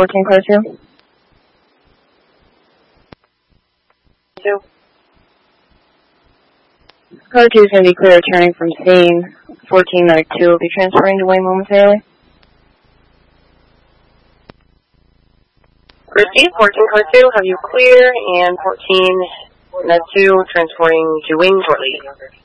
14 car 2. 2. Car 2 is going to be clear returning from scene. 14 medic 2 will be transferring to Wayne momentarily. Receive 14 car 2, have you clear, and 14 med 2 transporting to Wayne shortly.